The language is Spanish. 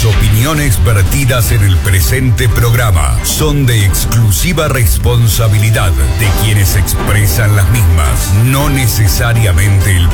opiniones vertidas en el presente programa son de exclusiva responsabilidad de quienes expresan las mismas, no necesariamente el